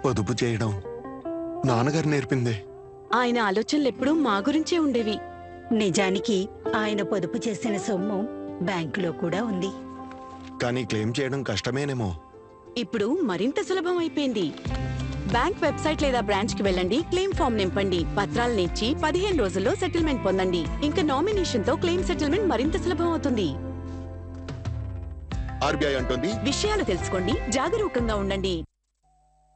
పొదుపు చేయడం నాన్నగారు నేర్పిందే. ఆయన ఆలోచనలు ఎప్పుడూ మా గురించే ఉండేవి. నిజానికి ఆయన పొదుపు చేసిన సొమ్ము బ్యాంకులో కూడా ఉంది. కానీ క్లెయిమ్ చేయడం కష్టమేనేమో. ఇప్పుడు మరింత సులభం అయిపోయింది. బ్యాంక్ వెబ్సైట్ లేదా బ్రాంచ్ కి వెళ్ళండి, క్లెయిమ్ ఫామ్ నింపండి, పత్రాలు ఇచ్చి 15 రోజుల్లో సెటిల్మెంట్ పొందండి. ఇంకా నామినేషన్ తో క్లెయిమ్ సెటిల్మెంట్ మరింత సులభం అవుతుంది. ఆర్బీఐ అంటుంది, విషయాలు తెలుసుకోండి, జాగరూకంగా ఉండండి.